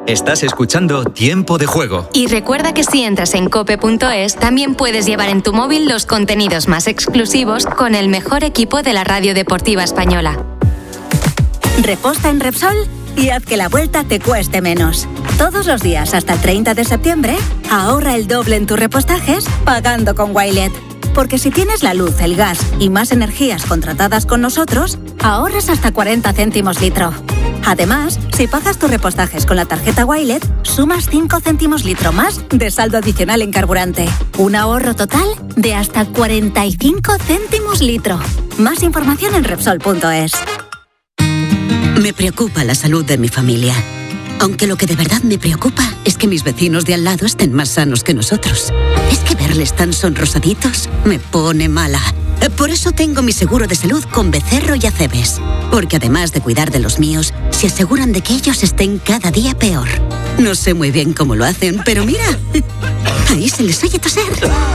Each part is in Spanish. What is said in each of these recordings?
Estás escuchando Tiempo de Juego. Y recuerda que si entras en cope.es, también puedes llevar en tu móvil los contenidos más exclusivos con el mejor equipo de la radio deportiva española. Reposta en Repsol y haz que la vuelta te cueste menos. Todos los días hasta el 30 de septiembre, ahorra el doble en tus repostajes pagando con Wilet. Porque si tienes la luz, el gas y más energías contratadas con nosotros, ahorras hasta 40 céntimos litro. Además, si pagas tus repostajes con la tarjeta Wilet, sumas 5 céntimos litro más de saldo adicional en carburante. Un ahorro total de hasta 45 céntimos litro. Más información en Repsol.es. Me preocupa la salud de mi familia. Aunque lo que de verdad me preocupa es que mis vecinos de al lado estén más sanos que nosotros. Es que verles tan sonrosaditos me pone mala. Por eso tengo mi seguro de salud con Becerro y Acebes. Porque además de cuidar de los míos, se aseguran de que ellos estén cada día peor. No sé muy bien cómo lo hacen, pero mira, ahí se les oye toser.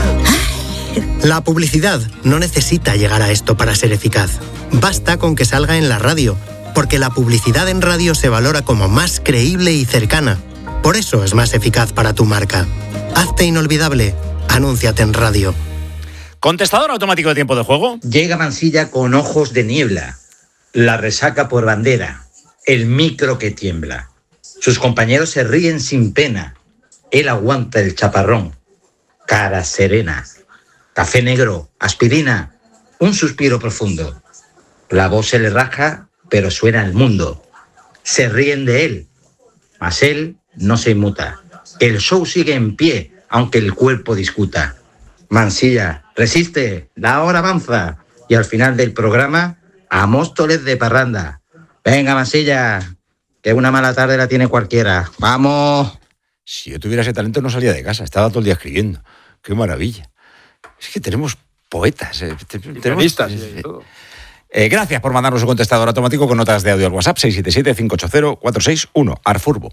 La publicidad no necesita llegar a esto para ser eficaz. Basta con que salga en la radio, porque la publicidad en radio se valora como más creíble y cercana. Por eso es más eficaz para tu marca. Hazte inolvidable. Anúnciate en radio. ¿Contestador automático de Tiempo de Juego? Llega Mansilla con ojos de niebla, la resaca por bandera, el micro que tiembla. Sus compañeros se ríen sin pena, él aguanta el chaparrón. Cara serena, café negro, aspirina, un suspiro profundo. La voz se le raja, pero suena el mundo. Se ríen de él, mas él no se inmuta. El show sigue en pie, aunque el cuerpo discuta. Mansilla, resiste, la hora avanza. Y al final del programa, a Móstoles de parranda. Venga, Mansilla, que una mala tarde la tiene cualquiera. ¡Vamos! Si yo tuviera ese talento no salía de casa, estaba todo el día escribiendo. ¡Qué maravilla! Es que tenemos poetas. Tenemos todo. Gracias por mandarnos un contestador automático con notas de audio al WhatsApp 677-580-461. Arfurbo.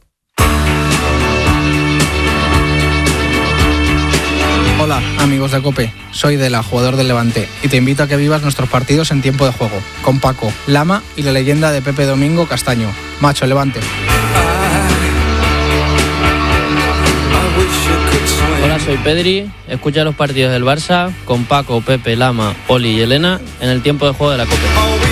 Hola, amigos de COPE. Soy Dela, jugador del Levante, y te invito a que vivas nuestros partidos en Tiempo de Juego, con Paco, Lama y la leyenda de Pepe Domingo Castaño. Macho, Levante. Hola, soy Pedri. Escucha los partidos del Barça con Paco, Pepe, Lama, Oli y Elena en el Tiempo de Juego de la COPE.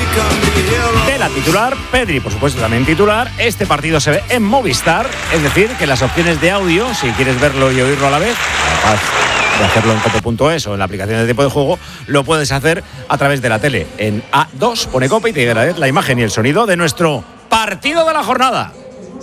De la titular, Pedri, por supuesto, también titular. Este partido se ve en Movistar, es decir, que las opciones de audio, si quieres verlo y oírlo a la vez, capaz de hacerlo en cope.es o en la aplicación de Tiempo de Juego, lo puedes hacer a través de la tele. En A2 pone Cope y te llegará la imagen y el sonido de nuestro partido de la jornada.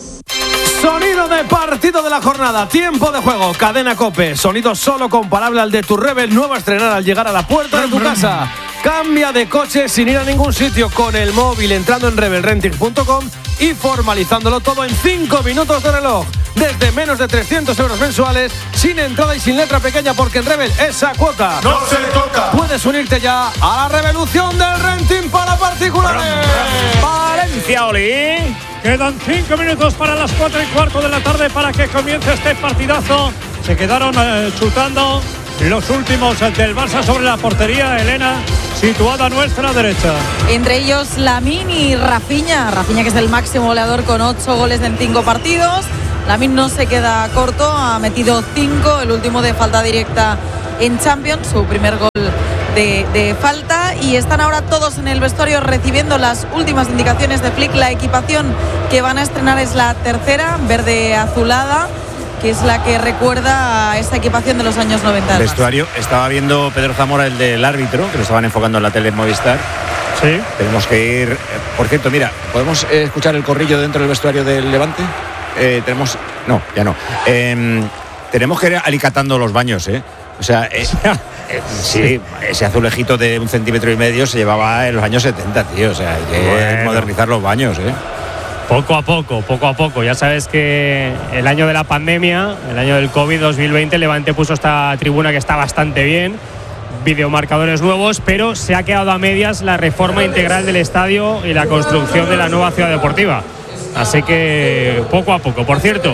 Sonido de partido de la jornada, Tiempo de Juego, Cadena COPE. Sonido solo comparable al de tu Rebel, nuevo a estrenar al llegar a la puerta de tu casa. Cambia de coche sin ir a ningún sitio, con el móvil, entrando en rebelrenting.com y formalizándolo todo en 5 minutos de reloj. Desde menos de 300 euros mensuales, sin entrada y sin letra pequeña, porque en Rebel esa cuota no se toca. Puedes unirte ya a la revolución del renting para particulares. Valencia, Oli. Quedan 5 minutos para las 4:15 de la tarde para que comience este partidazo. Se quedaron chutando los últimos del Barça sobre la portería. Elena, situada a nuestra derecha. Entre ellos Lamine y Rafinha. Rafinha, que es el máximo goleador con 8 goles en 5 partidos. Lamine no se queda corto, ha metido 5, el último de falta directa en Champions, su primer gol de falta, y están ahora todos en el vestuario recibiendo las últimas indicaciones de Flick. La equipación que van a estrenar es la tercera, verde azulada, que es la que recuerda a esa equipación de los años 90. El vestuario, estaba viendo Pedro Zamora, el del árbitro, que lo estaban enfocando en la tele Movistar. Sí. Tenemos que ir. Por cierto, mira, ¿podemos escuchar el corrillo dentro del vestuario del Levante? Tenemos. No, ya no. Tenemos que ir alicatando los baños, ¿eh? O sea, sí, ese azulejito de 1,5 centímetros se llevaba en los años 70, tío. O sea, hay que modernizar los baños, ¿eh? Poco a poco. Ya sabes que el año de la pandemia, el año del COVID 2020, Levante puso esta tribuna que está bastante bien, videomarcadores nuevos, pero se ha quedado a medias la reforma integral del estadio y la construcción de la nueva ciudad deportiva. Así que poco a poco. Por cierto,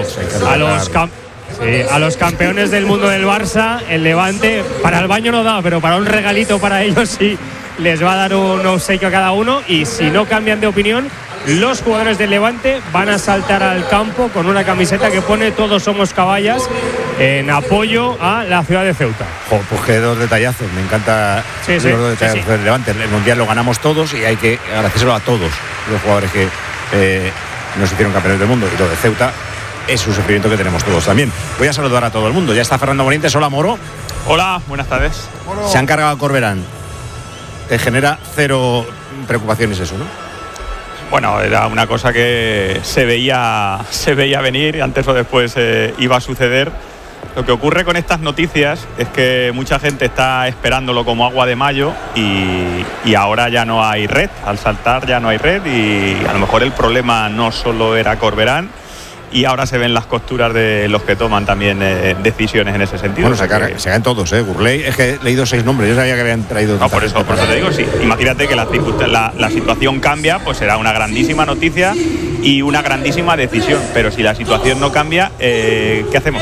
a los campeones del mundo del Barça, el Levante, para el baño no da, pero para un regalito para ellos sí les va a dar un obsequio a cada uno, y si no cambian de opinión, los jugadores del Levante van a saltar al campo con una camiseta que pone "Todos somos caballas", en apoyo a la ciudad de Ceuta. Pues qué dos detallazos, me encanta los dos detallazos del Levante. El Mundial lo ganamos todos y hay que agradecérselo a todos los jugadores que nos hicieron campeones del mundo. Y lo de Ceuta es un sufrimiento que tenemos todos también. Voy a saludar a todo el mundo. Ya está Fernando Morientes. Hola, Moro. Hola, buenas tardes. Moro. Se han cargado a Corberán. Te genera cero preocupaciones eso, ¿no? Bueno, era una cosa que se veía venir, antes o después iba a suceder. Lo que ocurre con estas noticias es que mucha gente está esperándolo como agua de mayo y ahora ya no hay red. Al saltar ya no hay red y a lo mejor el problema no solo era Corberán, y ahora se ven las costuras de los que toman también decisiones en ese sentido. Bueno, se caen todos, Gurley. Es que he leído 6 nombres, yo sabía que habían traído. No, por eso te digo, sí. Imagínate que la situación cambia, pues será una grandísima noticia y una grandísima decisión. Pero si la situación no cambia, ¿qué hacemos?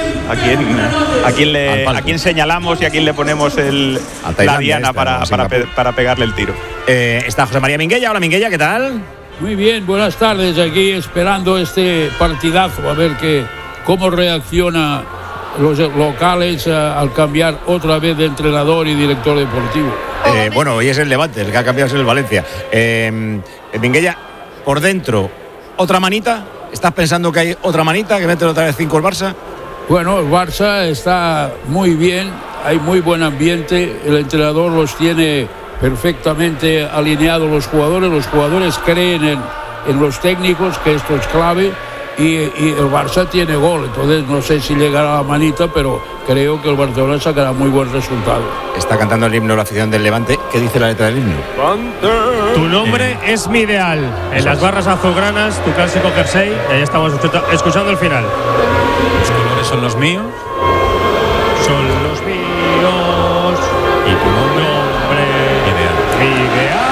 ¿A quién señalamos y a quién le ponemos la diana para pegarle el tiro? Está José María Minguella. Hola, Minguella, ¿qué tal? Muy bien, buenas tardes, aquí esperando este partidazo, a ver cómo reacciona los locales al cambiar otra vez de entrenador y director deportivo. Bueno, hoy es el Levante, el que ha cambiado es el Valencia. Minguella, por dentro, ¿otra manita? ¿Estás pensando que hay otra manita, que mete otra vez 5 el Barça? Bueno, el Barça está muy bien, hay muy buen ambiente, el entrenador los tiene perfectamente alineados, los jugadores creen en los técnicos, que esto es clave, y el Barça tiene gol, entonces no sé si llegará a la manita, pero creo que el Barcelona sacará muy buen resultado. Está cantando el himno la afición del Levante. ¿Qué dice la letra del himno? Tu nombre es mi ideal. En las barras azulgranas, tu clásico jersey, y ahí estamos escuchando el final. Los colores son los míos. Son los míos. Y tu nombre ideal.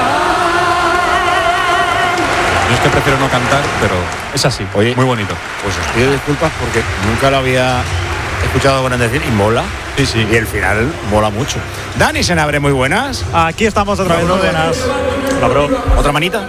Yo es que prefiero no cantar, pero es así. Oye, muy bonito. Pues os pido disculpas porque nunca lo había escuchado con decir y mola. Sí. Y el final mola mucho. Dani Senabre, muy buenas. Aquí estamos otra vez, muy buenas. Hola, bro. ¿Otra manita?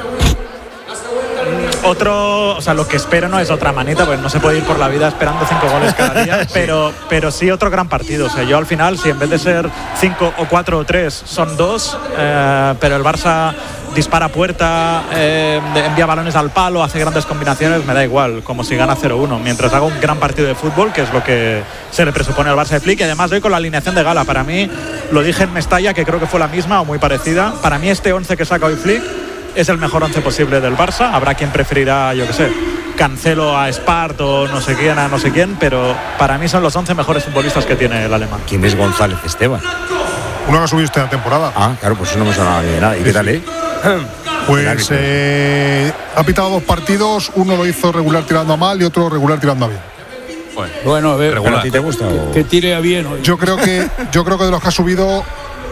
O sea, lo que espero no es otra manita, pues no se puede ir por la vida esperando 5 goles cada día, pero sí otro gran partido. O sea, yo al final, si en vez de ser 5 o 4 o 3 son 2, pero el Barça dispara puerta, envía balones al palo, hace grandes combinaciones, me da igual, como si gana 0-1, mientras haga un gran partido de fútbol, que es lo que se le presupone al Barça de Flick. Y además hoy con la alineación de gala, para mí, lo dije en Mestalla, que creo que fue la misma o muy parecida, para mí este 11 que saca hoy Flick es el mejor 11 posible del Barça. Habrá quien preferirá, yo qué sé, Cancelo a Spart o no sé quién a no sé quién, pero para mí son los 11 mejores futbolistas que tiene el alemán. ¿Quién es González Esteban? Uno que ha subido esta temporada. Ah, claro, pues eso no me sonaba de nada. ¿Y qué tal, Pues ha pitado 2 partidos, uno lo hizo regular tirando a mal y otro regular tirando a bien. Bueno, a ver, ¿a ti te gusta? Que tire a bien hoy. Yo creo que de los que ha subido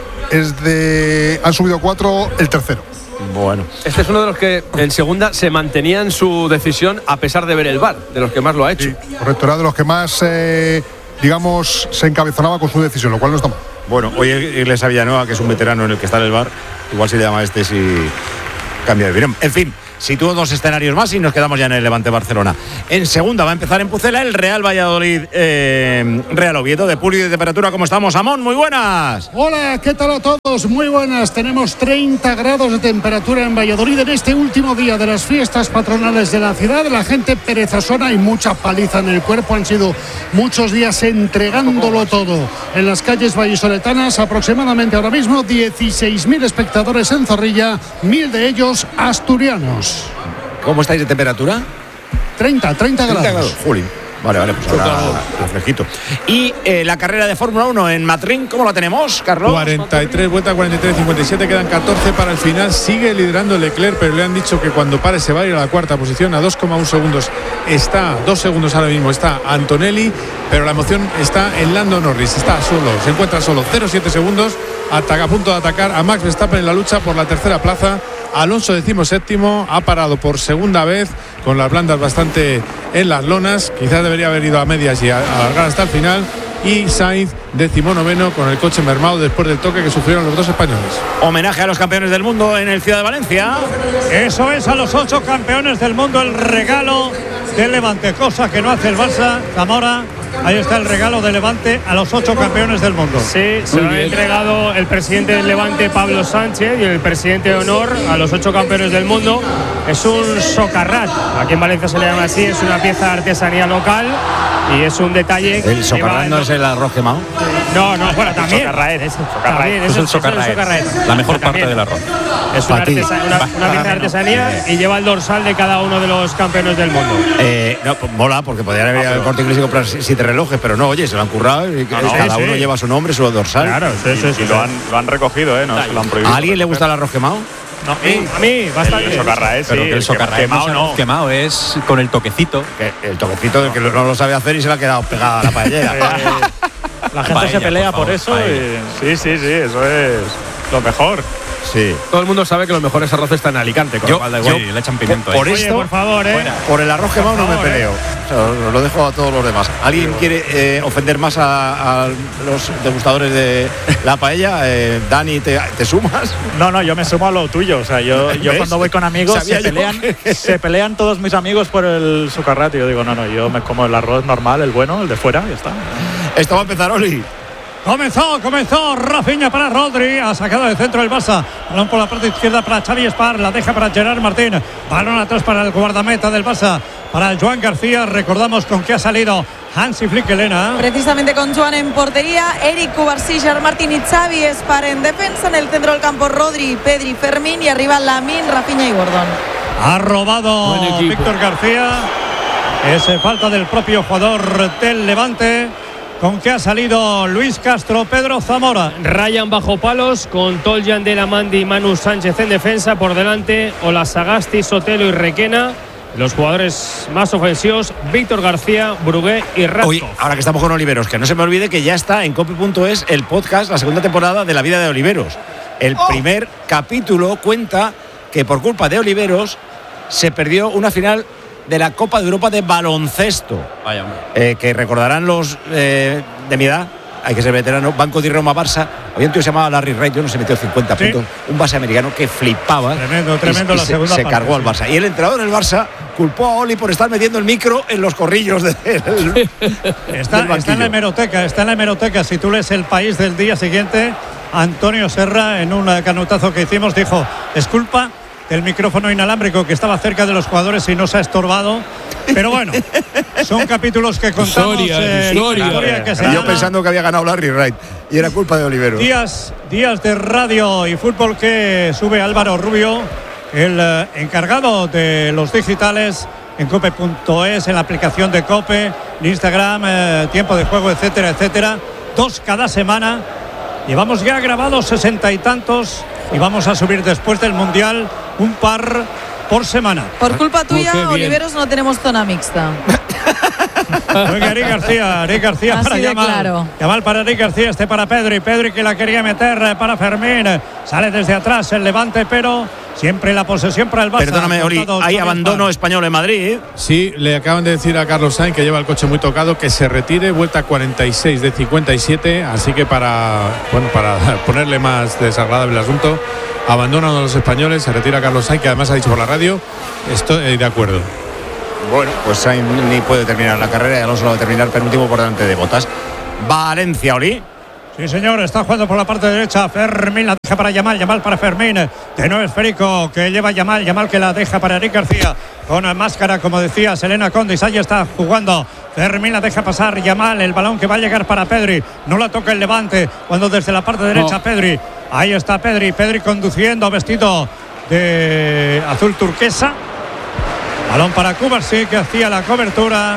han subido 4, el tercero. Bueno, este es uno de los que en segunda se mantenía en su decisión a pesar de ver el VAR, de los que más lo ha hecho. Sí, correcto, era de los que más, digamos, se encabezonaba con su decisión, lo cual no está mal. Bueno, hoy Iglesias Villanueva, que es un veterano en el que está en el VAR, igual se le llama si cambia de opinión. En fin, sitúo 2 escenarios más y nos quedamos ya en el Levante Barcelona. En segunda va a empezar en Pucela el Real Valladolid, Real Oviedo. De Puli de temperatura, ¿cómo estamos? Amón, muy buenas. Hola, ¿qué tal a todos? Muy buenas. Tenemos 30 grados de temperatura en Valladolid en este último día de las fiestas patronales de la ciudad. La gente perezosona y mucha paliza en el cuerpo. Han sido muchos días entregándolo todo en las calles vallisoletanas. Aproximadamente ahora mismo 16.000 espectadores en Zorrilla, 1.000 de ellos asturianos. ¿Cómo estáis de temperatura? 30 grados. Juli. Vale, pues ahora refresquito. Y la carrera de Fórmula 1 en Matrín, ¿cómo la tenemos, Carlos? 43 vueltas, 43-57, quedan 14 para el final. Sigue liderando Leclerc, pero le han dicho que cuando pare se va a ir a la cuarta posición, a 2,1 segundos. Está 2 segundos ahora mismo, está Antonelli, pero la emoción está en Lando Norris. Está solo, se encuentra solo, 0,7 segundos, a punto de atacar a Max Verstappen en la lucha por la tercera plaza. Alonso 17º, ha parado por segunda vez con las blandas bastante en las lonas, quizás debería haber ido a medias y alargar hasta el final. y Sainz 19º con el coche mermado después del toque que sufrieron los dos españoles. Homenaje a los campeones del mundo en el Ciudad de Valencia. Eso es, a los 8 campeones del mundo, el regalo del Levante, cosa que no hace el Barça. Zamora, ahí está el regalo del Levante a los 8 campeones del mundo. Sí, se lo ha entregado el presidente del Levante, Pablo Sánchez, y el presidente de honor a los 8 campeones del mundo. Es un socarrat, aquí en Valencia se le llama así, es una pieza de artesanía local y es un detalle. ¿El socarrat no es el arroz quemado? No, bueno, también. Socarraet, También, es el socarraet, la mejor parte del arroz. Es una pieza de artesanía y lleva el dorsal de cada uno de los campeones del mundo. No, pues mola, porque podrían haber ido al Corte Inglés y comprar 7 relojes, pero no, oye, se lo han currado y cada uno lleva su nombre, su dorsal. Claro, y lo han recogido, no se lo han prohibido. ¿A alguien le gusta el arroz quemado? No, a mí bastante. El socarraet, pero que el socarraet no. Quemado es con el toquecito. El toquecito del que no lo sabe hacer y se le ha quedado pegada a la paellera. La gente se pelea por eso. Sí, eso es lo mejor. Sí. Todo el mundo sabe que los mejores arroces están en Alicante, con lo cual da igual. Le echan pimiento. Por esto, por favor, por el arroz quemado no me peleo. O sea, lo dejo a todos los demás. ¿Alguien quiere ofender más a los degustadores de la paella? Dani, ¿te sumas? No, yo me sumo a lo tuyo. O sea, yo cuando voy con amigos se pelean todos mis amigos por el socarrat. Yo digo, no, yo me como el arroz normal, el bueno, el de fuera, y ya está. Esto va a empezar, Oli. Comenzó Rafinha para Rodri, ha sacado del centro el Barça, balón por la parte izquierda para Xavi Espar, la deja para Gerard Martín, balón atrás para el guardameta del Barça, para Joan García. Recordamos con qué ha salido Hansi Flick, Elena. Precisamente con Joan en portería, Eric Cubarsí, Gerard Martín y Xavi Espar en defensa. En el centro del campo Rodri, Pedri, Fermín y arriba Lamine, Rafinha y Gordon. Ha robado Víctor García, ese falta del propio jugador del Levante. ¿Con qué ha salido Luis Castro? Pedro Zamora. Rayan bajo palos con Toljan de la Mandi y Manu Sánchez en defensa. Por delante Olasagasti, Sotelo y Requena. Los jugadores más ofensivos, Víctor García, Brugué y Radko. Hoy, ahora que estamos con Oliveros, que no se me olvide que ya está en cope.es el podcast, la segunda temporada de La Vida de Oliveros. El primer capítulo cuenta que por culpa de Oliveros se perdió una final de la Copa de Europa de baloncesto. Vaya, que recordarán los de mi edad, hay que ser veterano, Banco di Roma Barça. Había un tío que se llamaba Larry Wright, yo no se metió 50 puntos, un base americano que flipaba. Tremendo la segunda se parte, cargó al Barça. Y el entrenador del Barça culpó a Oli por estar metiendo el micro en los corrillos está en la hemeroteca. Si tú lees El País del día siguiente, Antonio Serra, en un canutazo que hicimos, dijo: es culpa del micrófono inalámbrico que estaba cerca de los jugadores y no se ha estorbado. Pero bueno, son capítulos que contamos. Historia que se yo pensando que había ganado Larry Wright y era culpa de Olivero. Días de radio y fútbol que sube Álvaro Rubio, el encargado de los digitales en cope.es, en la aplicación de Cope, en Instagram, tiempo de juego, etcétera. 2 cada semana. Llevamos ya grabados 60 y tantos y vamos a subir después del Mundial un par por semana. Por culpa tuya, Oliveros, no tenemos zona mixta. Venga, Eric García así para Yamal. Claro. Yamal para Eric García, para Pedri que la quería meter para Fermín. Sale desde atrás el Levante, pero siempre la posesión para el Barça. Perdóname, Oli, hay abandono español en Madrid. Sí, le acaban de decir a Carlos Sainz, que lleva el coche muy tocado, que se retire, vuelta 46 de 57, así que para ponerle más desagradable el asunto, abandonan a los españoles, se retira Carlos Sainz, que además ha dicho por la radio, estoy de acuerdo. Bueno, pues Sainz ni puede terminar la carrera y Alonso lo va a terminar penúltimo por delante de Bottas. Valencia, Oli. Sí, señor, está jugando por la parte derecha. Fermín la deja para Yamal para Fermín. De nuevo esférico que lleva Yamal que la deja para Eric García. Con máscara, como decía Selena Condis. Ahí está jugando. Fermín la deja pasar Yamal. El balón que va a llegar para Pedri. No la toca el Levante. Cuando desde la parte derecha Pedri. Ahí está Pedri conduciendo, vestido de azul turquesa. Balón para Cubarsí, que hacía la cobertura.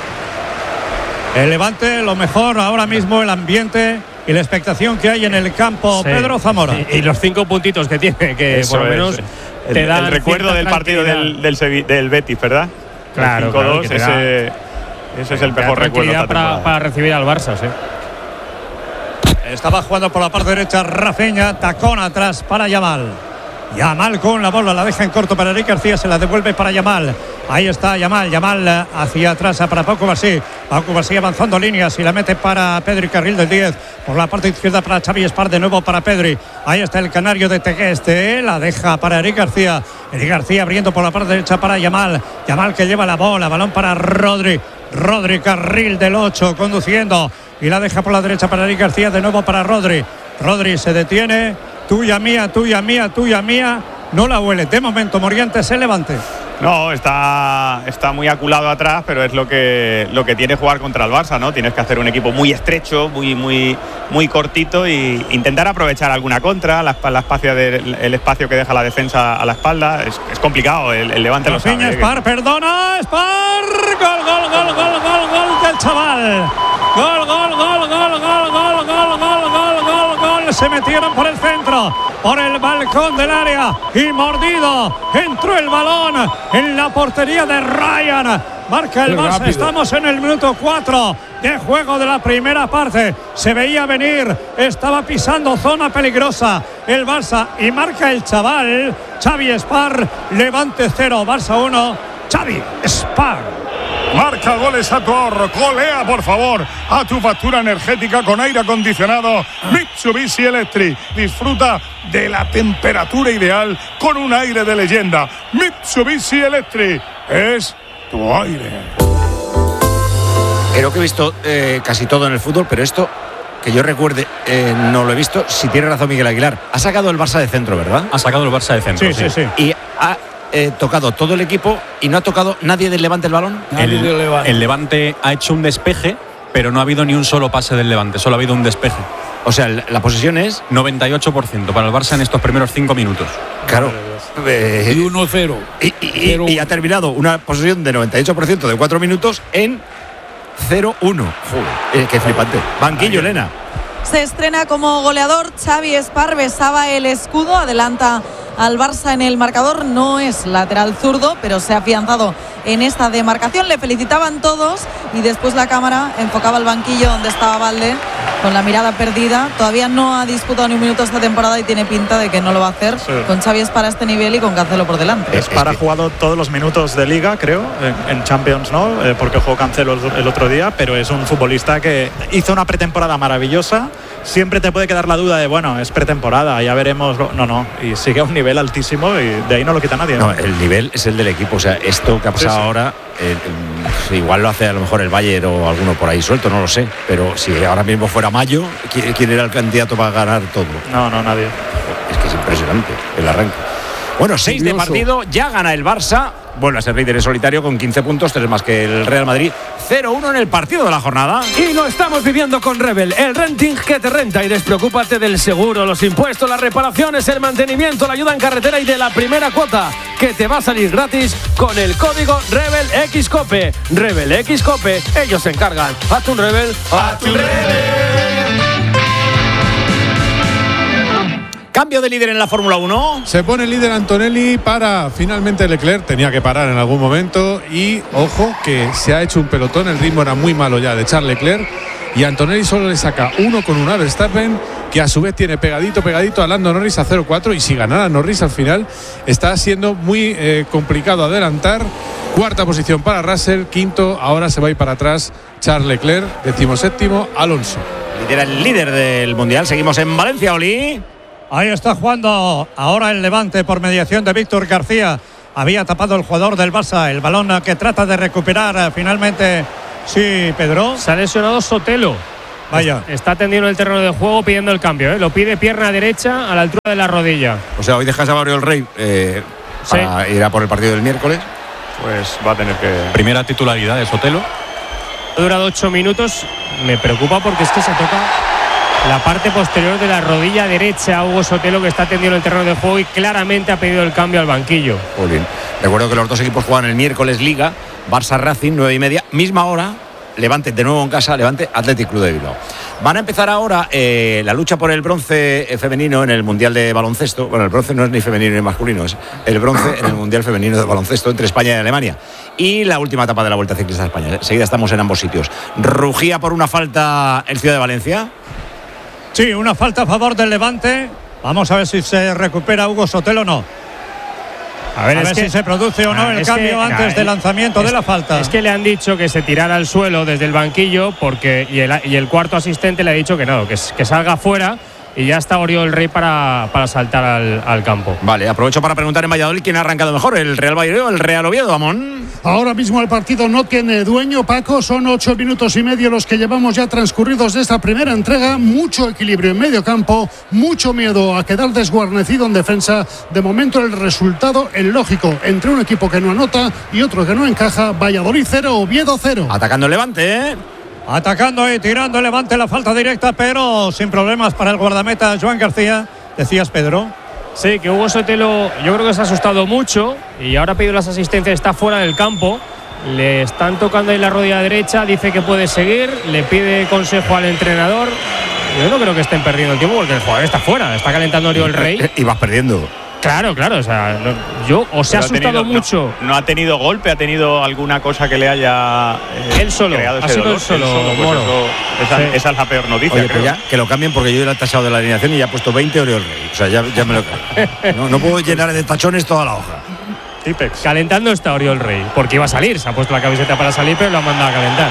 El Levante, lo mejor ahora mismo, el ambiente y la expectación que hay en el campo. Sí. Pedro Zamora. Y los 5 puntitos que tiene, que eso por lo menos te dan el recuerdo del partido del Betis, ¿verdad? Claro, 5-2, ese es el mejor recuerdo para recibir al Barça, sí. Estaba jugando por la parte derecha Rafinha, tacón atrás para Yamal. Yamal con la bola, la deja en corto para Eric García, se la devuelve para Yamal. Ahí está Yamal hacia atrás para Paco Basí avanzando líneas y la mete para Pedri, carril del 10, por la parte izquierda para Xavi Espar, de nuevo para Pedri. Ahí está el canario de Tegueste, la deja para Eric García abriendo por la parte derecha para Yamal que lleva la bola, balón para Rodri, carril del 8 conduciendo y la deja por la derecha para Eric García, de nuevo para Rodri se detiene, tuya mía, no la huele, de momento Morientes el Levante. No, está muy aculado atrás, pero es lo que tiene jugar contra el Barça, ¿no? Tienes que hacer un equipo muy estrecho, muy cortito e intentar aprovechar alguna contra, el espacio que deja la defensa a la espalda. Es complicado, el Levante lo sabe. Spar, perdona, Spar, gol del chaval. Gol. Se metieron por el centro, por el balcón del área y mordido. Entró el balón en la portería de Ryan. Marca el Barça. Estamos en el minuto 4 de juego de la primera parte. Se veía venir, estaba pisando zona peligrosa el Barça y marca el chaval Xavi Espar. Levante 0, Barça 1, Xavi Espar. Marca goles a tu ahorro, colea por favor a tu factura energética con aire acondicionado Mitsubishi Electric. Disfruta de la temperatura ideal con un aire de leyenda. Mitsubishi Electric es tu aire. Creo que he visto casi todo en el fútbol, pero esto, que yo recuerde, no lo he visto. Si tiene razón Miguel Aguilar, ha sacado el Barça de centro, ¿verdad? Ha sacado el Barça de centro, sí. Y ha tocado todo el equipo y no ha tocado nadie del Levante el balón. El Levante ha hecho un despeje, pero no ha habido ni un solo pase del Levante, solo ha habido un despeje. O sea, la posesión es 98% para el Barça en estos primeros 5 minutos. Claro. Y 1-0. Y ha terminado una posesión de 98% de 4 minutos en 0-1. Joder, qué flipante. Banquillo, Elena. Se estrena como goleador. Xavi Espar besaba el escudo, adelanta al Barça en el marcador. No es lateral zurdo, pero se ha afianzado en esta demarcación. Le felicitaban todos y después la cámara enfocaba el banquillo donde estaba Valde con la mirada perdida. Todavía no ha disputado ni un minuto esta temporada y tiene pinta de que no lo va a hacer, sí, con Xavi Espar a este nivel y con Cancelo por delante. Espar ha jugado todos los minutos de Liga, creo, en Champions, ¿no? Porque jugó Cancelo el otro día, pero es un futbolista que hizo una pretemporada maravillosa. Siempre te puede quedar la duda de, bueno, es pretemporada, ya veremos. No, y sigue a un nivel altísimo y de ahí no lo quita nadie. No, el nivel es el del equipo. O sea, esto que ha pasado ahora, igual lo hace a lo mejor el Bayern o alguno por ahí suelto, no lo sé. Pero si ahora mismo fuera Mayo, ¿quién era el candidato para ganar todo? No, nadie. Es que es impresionante el arranque. Bueno, 6 de partido, ya gana el Barça. Vuelve a ser líder en solitario con 15 puntos, 3 más que el Real Madrid. 0-1 en el partido de la jornada. Y lo estamos viviendo con Rebel, el renting que te renta y despreocúpate del seguro, los impuestos, las reparaciones, el mantenimiento, la ayuda en carretera y de la primera cuota, que te va a salir gratis con el código RebelXCOPE. RebelXCOPE, ellos se encargan. Haz un Rebel, haz tu Rebel. Cambio de líder en la Fórmula 1. Se pone líder Antonelli para finalmente Leclerc. Tenía que parar en algún momento. Y ojo que se ha hecho un pelotón. El ritmo era muy malo ya de Charles Leclerc. Y Antonelli solo le saca 1 con una Verstappen, que a su vez tiene pegadito a Lando Norris a 0-4. Y si ganara Norris al final, está siendo muy complicado adelantar. Cuarta posición para Russell. Quinto, ahora se va a ir para atrás Charles Leclerc. 17º, Alonso. Lidera el líder del Mundial. Seguimos en Valencia, Oli. Ahí está jugando ahora el Levante por mediación de Víctor García. Había tapado el jugador del Barça. El balón que trata de recuperar finalmente. Sí, Pedro. Se ha lesionado Sotelo. Vaya. Está tendido en el terreno de juego pidiendo el cambio. Lo pide pierna derecha a la altura de la rodilla. O sea, hoy dejas a Mario el Rey para ir a por el partido del miércoles. Pues va a tener que... Primera titularidad de Sotelo. Ha durado 8 minutos. Me preocupa porque es que se toca la parte posterior de la rodilla derecha. Hugo Sotelo, que está tendido en el terreno de juego y claramente ha pedido el cambio al banquillo. Jolín. Recuerdo que los dos equipos juegan el miércoles Liga. Barça Racing, 9:30, misma hora. Levante de nuevo en casa, Levante Athletic Club de Bilbao. Van a empezar ahora la lucha por el bronce femenino en el Mundial de Baloncesto. Bueno, el bronce no es ni femenino ni masculino, es el bronce en el Mundial Femenino de Baloncesto entre España y Alemania. Y la última etapa de la Vuelta Ciclista de España. Enseguida estamos en ambos sitios. ¿Rugía por una falta el Ciudad de Valencia? Sí, una falta a favor del Levante. Vamos a ver si se recupera Hugo Sotelo o no. A ver si se produce o no el cambio antes del lanzamiento de la falta. Es que le han dicho que se tirara al suelo desde el banquillo y el cuarto asistente le ha dicho que no, que salga fuera. Y ya está Oriol Rey para saltar al campo. Vale, aprovecho para preguntar en Valladolid quién ha arrancado mejor, el Real Valladolid o el Real Oviedo, Amón. Ahora mismo el partido no tiene dueño, Paco. Son 8 minutos y medio los que llevamos ya transcurridos de esta primera entrega. Mucho equilibrio en medio campo, mucho miedo a quedar desguarnecido en defensa. De momento el resultado, el lógico, entre un equipo que no anota y otro que no encaja. Valladolid 0, Oviedo 0. Atacando el Levante, Atacando y tirando el Levante, la falta directa, pero sin problemas para el guardameta Joan García. Decías, Pedro. Sí, que Hugo Sotelo yo creo que se ha asustado mucho y ahora ha pedido las asistencias, está fuera del campo. Le están tocando en la rodilla derecha, dice que puede seguir, le pide consejo al entrenador. Yo no creo que estén perdiendo el tiempo porque el jugador está fuera, está calentando Oriol Rey. Y vas perdiendo. Claro, o sea, se ha asustado mucho. No ha tenido golpe, ha tenido alguna cosa que le haya él solo, creado ese ha sido dolor. él solo, pues esa es la peor noticia. Oye, pues ya, que lo cambien porque yo era tasado de la alineación y ya he puesto 20 Oriol Rey. O sea, ya me lo creo. No puedo llenar de tachones toda la hoja. Tipex. Calentando está Oriol Rey, porque iba a salir, se ha puesto la camiseta para salir, pero lo ha mandado a calentar.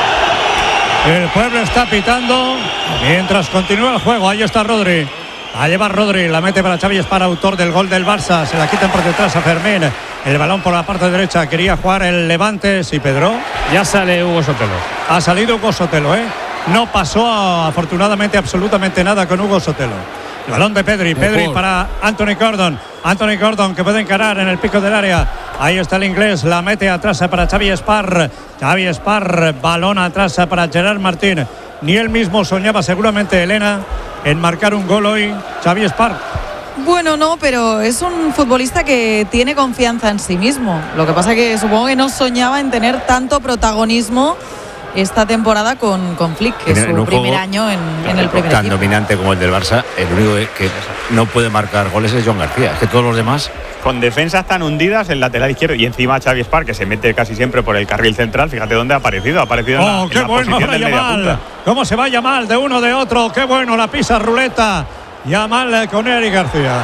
El pueblo está pitando mientras continúa el juego. Ahí está Rodri. A llevar Rodri, la mete para Xavi Espar, autor del gol del Barça. Se la quitan por detrás a Fermín. El balón por la parte derecha. Quería jugar el Levante. Sí, Pedro. Ya sale Hugo Sotelo. Ha salido Hugo Sotelo, No pasó afortunadamente absolutamente nada con Hugo Sotelo. El balón de Pedri para Anthony Gordon. Anthony Gordon que puede encarar en el pico del área. Ahí está el inglés, la mete atrás para Xavi Espar. Xavi Espar, balón atrás para Gerard Martín. Ni él mismo soñaba seguramente, Elena, en marcar un gol hoy, Xavi Espar. Bueno, no, pero es un futbolista que tiene confianza en sí mismo. Lo que pasa que supongo que no soñaba en tener tanto protagonismo esta temporada con Flick, que es su primer año en el primer tan equipo. Dominante como el del Barça, el único que no puede marcar goles es Joan García. Es que todos los demás, con defensas tan hundidas, el lateral izquierdo y encima Xavi Espar, que se mete casi siempre por el carril central. Fíjate dónde ha aparecido en la qué bueno posición del mediapunta. Cómo se va Yamal de uno de otro, qué bueno, la pisa ruleta. Yamal con Eric García.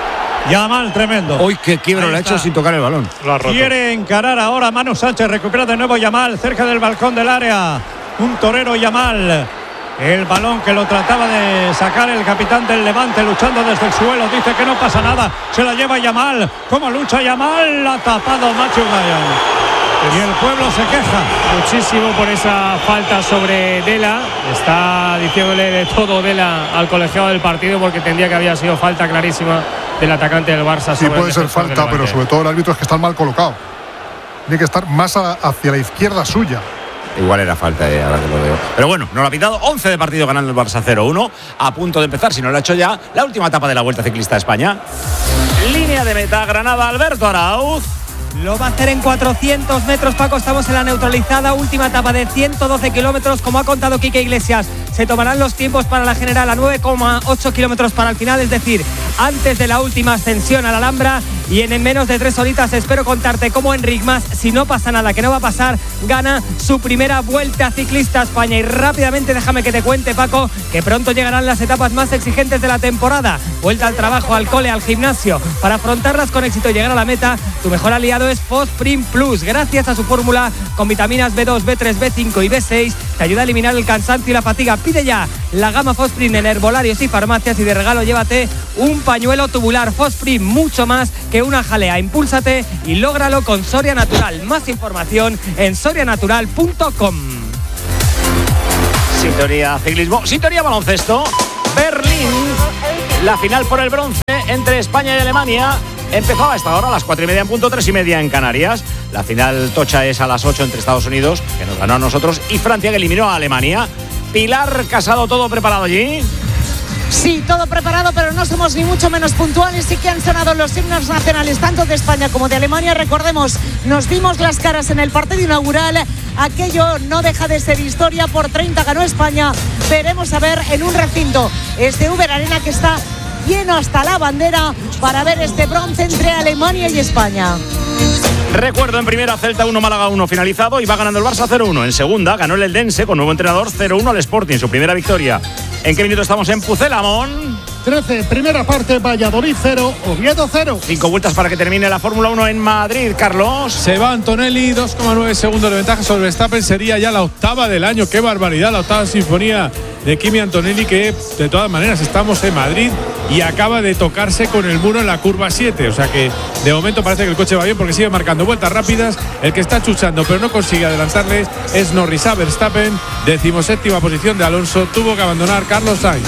Yamal tremendo. Hoy que quiebro lo ha hecho sin tocar el balón. Quiere encarar ahora Manu Sánchez, recupera de nuevo Yamal cerca del balcón del área. Un torero Yamal. El balón que lo trataba de sacar el capitán del Levante, luchando desde el suelo. Dice que no pasa nada. Se la lleva Yamal. ¿Cómo lucha Yamal? La ha tapado Matthew Ryan. Y el pueblo se queja muchísimo por esa falta sobre Dela. Está diciéndole de todo Dela al colegiado del partido, porque entendía que había sido falta clarísima del atacante del Barça. Sí, puede ser falta, pero sobre todo el árbitro es que está mal colocado. Tiene que estar más hacia la izquierda suya. Igual era falta, ahora que lo veo. Pero bueno, no lo ha pitado. 11 de partido ganando el Barça 0-1. A punto de empezar, si no lo ha hecho ya, la última etapa de la Vuelta Ciclista a España. Línea de meta, Granada, Alberto Arauz. Lo va a hacer en 400 metros, Paco. Estamos en la neutralizada, última etapa de 112 kilómetros, como ha contado Quique Iglesias. Se tomarán los tiempos para la general a 9,8 kilómetros para el final, es decir, antes de la última ascensión a la Alhambra. Y en menos de 3 horitas espero contarte cómo Enric Mas, si no pasa nada, que no va a pasar, gana su primera Vuelta Ciclista a España. Y rápidamente déjame que te cuente, Paco, que pronto llegarán las etapas más exigentes de la temporada. Vuelta al trabajo, al cole, al gimnasio. Para afrontarlas con éxito y llegar a la meta, tu mejor aliado es Fosprin Plus. Gracias a su fórmula con vitaminas B2, B3, B5 y B6, te ayuda a eliminar el cansancio y la fatiga. Pide ya la gama Fosprin en herbolarios y farmacias, y de regalo llévate un pañuelo tubular. Fosprin, mucho más que una jalea. Impúlsate y lógralo con Soria Natural. Más información en sorianatural.com. Sintonía ciclismo, sintonía baloncesto. Berlín, la final por el bronce entre España y Alemania. Empezó a esta hora a las 4:30 en punto, 3:30 en Canarias. La final tocha es a las 8 entre Estados Unidos, que nos ganó a nosotros, y Francia, que eliminó a Alemania. Pilar Casado, ¿todo preparado allí? Sí, todo preparado, pero no somos ni mucho menos puntuales. Sí que han sonado los himnos nacionales tanto de España como de Alemania. Recordemos, nos vimos las caras en el partido inaugural. Aquello no deja de ser historia. Por 30 ganó España. Veremos a ver en un recinto, este Uber Arena, que está lleno hasta la bandera, para ver este bronce entre Alemania y España. Recuerdo, en primera, Celta 1, Málaga 1 finalizado, y va ganando el Barça 0-1. En segunda, ganó el Eldense con nuevo entrenador 0-1 al Sporting, su primera victoria. ¿En qué minuto estamos en Pucelamón? 13, primera parte, Valladolid 0, Oviedo 0. 5 vueltas para que termine la Fórmula 1 en Madrid, Carlos. Se va Antonelli, 2,9 segundos de ventaja sobre Verstappen. Sería ya la octava del año. ¡Qué barbaridad! La octava sinfonía de Kimi Antonelli, que de todas maneras estamos en Madrid y acaba de tocarse con el muro en la curva 7. O sea que de momento parece que el coche va bien porque sigue marcando vueltas rápidas. El que está chuchando pero no consigue adelantarle es Norris a Verstappen. 17ª posición de Alonso. Tuvo que abandonar Carlos Sainz.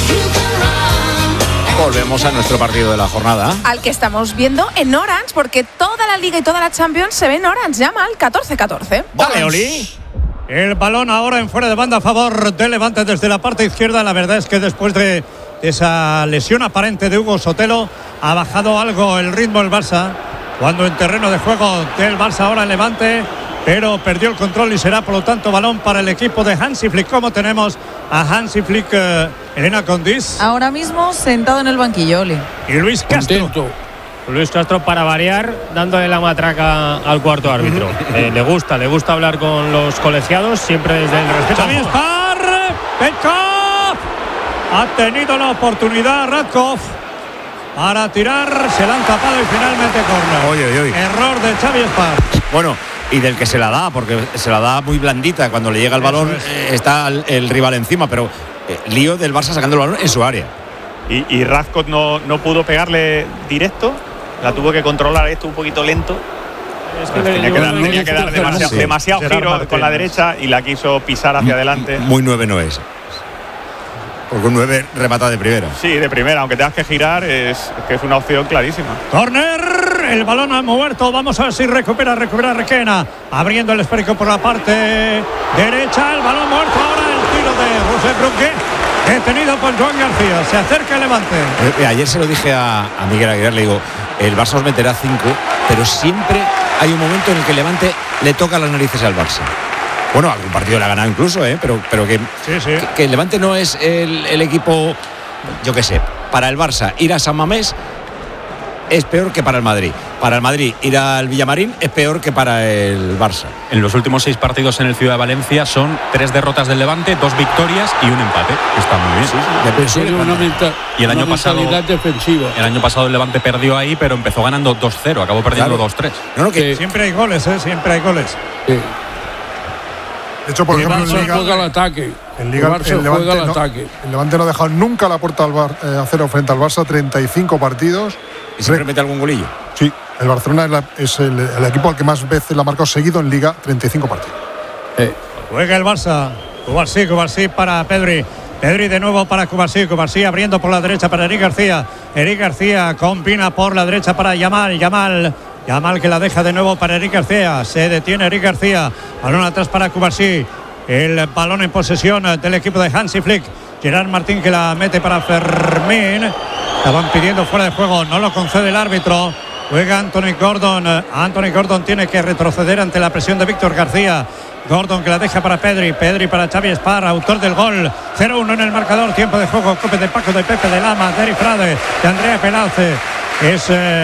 Volvemos a nuestro partido de la jornada. Al que estamos viendo en Orange, porque toda la Liga y toda la Champions se ve en Orange. Llama al 14-14. Dale, Oli. El balón ahora en fuera de banda a favor del Levante desde la parte izquierda. La verdad es que después de esa lesión aparente de Hugo Sotelo ha bajado algo el ritmo del Barça. Cuando en terreno de juego del Barça ahora el Levante, pero perdió el control y será por lo tanto balón para el equipo de Hansi Flick. Como tenemos a Hansi Flick, Elena Condis. Ahora mismo sentado en el banquillo, Oli. Y Luis Castro. Luis Castro, para variar, dándole la matraca al cuarto árbitro. Le gusta hablar con los colegiados, siempre desde el respeto. Xavi Spar, Petkov. Ha tenido la oportunidad Radkov para tirar, se la han tapado y finalmente córner. Oye. Error de Xavi Spar. Bueno, y del que se la da, porque se la da muy blandita. Cuando le llega el balón, está el rival encima, pero lío del Barça sacando el balón en su área. Y Radkov no pudo pegarle directo. La tuvo que controlar, esto un poquito lento. Tenía que dar demasiado giro con la derecha y la quiso pisar hacia adelante. Muy 9 no es. Porque un 9 remata de primera. Sí, de primera, aunque tengas que girar, es una opción clarísima. Corner, el balón ha muerto. Vamos a ver si recupera Requena. Abriendo el esférico por la parte derecha. El balón muerto. Ahora el tiro de José Brunque, detenido por Joan García. Se acerca el Levante. Ayer se lo dije a Miguel Aguilar, le digo, el Barça os meterá 5, pero siempre hay un momento en el que el Levante le toca las narices al Barça. Bueno, algún partido le ha ganado incluso, pero que el Levante no es el equipo, yo qué sé, para el Barça ir a San Mamés es peor que para el Madrid. Para el Madrid ir al Villamarín es peor que para el Barça. En los últimos 6 partidos en el Ciudad de Valencia son 3 derrotas del Levante, 2 victorias y un empate. Está muy bien. Y el año pasado defensiva. El año pasado el Levante perdió ahí, pero empezó ganando 2-0, acabó perdiendo 2-3. Siempre hay goles, siempre hay goles. De hecho, por ejemplo, en Liga juega al ataque. En Liga el Levante no ha dejado nunca la puerta a cero frente al Barça, 35 partidos. ¿Y siempre mete algún golillo? Sí, el Barcelona es el equipo al que más veces la ha marcado seguido en Liga, 35 partidos. Juega el Barça. Cubarsí para Pedri. Pedri de nuevo para Cubarsí abriendo por la derecha para Eric García. Eric García combina por la derecha para Yamal que la deja de nuevo para Eric García. Se detiene Eric García. Balón atrás para Cubarsí. El balón en posesión del equipo de Hansi Flick. Gerard Martín que la mete para Fermín. Estaban pidiendo fuera de juego. No lo concede el árbitro. Juega Anthony Gordon. Anthony Gordon tiene que retroceder ante la presión de Víctor García. Gordon que la deja para Pedri para Xavi Spar, autor del gol. 0-1 en el marcador. Tiempo de juego. Cope de Paco, de Pepe, de Lama, de Eric Frade, de Andrea Pelace. Es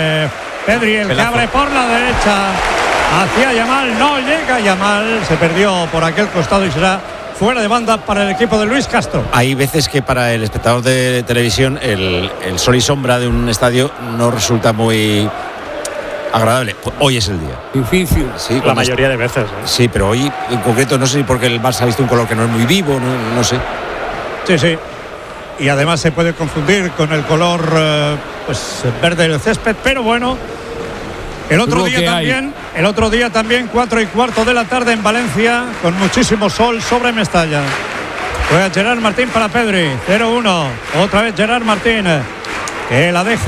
Pedri el que abre por la derecha hacia Yamal. No llega Yamal. Se perdió por aquel costado y será fuera de banda para el equipo de Luis Castro. Hay veces que para el espectador de televisión el sol y sombra de un estadio no resulta muy agradable. Hoy es el día. Difícil. Sí, la mayoría de veces. Sí, pero hoy en concreto no sé si porque el Barça ha visto un color que no es muy vivo, no sé. Sí. Y además se puede confundir con el color verde del césped, pero bueno. El otro día también 4:15 de la tarde en Valencia, con muchísimo sol sobre Mestalla. Juega Gerard Martín para Pedri. 0-1. Otra vez Gerard Martín, que la deja